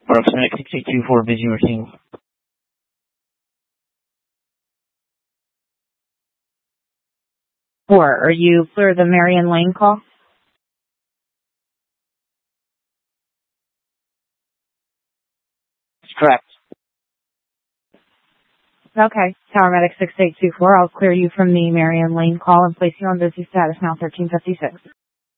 Proximic 6824, busy routine. 4, are you for the Marion Lane call? That's correct. Okay, Tower Medic 6824, I'll clear you from the Marion Lane call and place you on busy status now, 1356.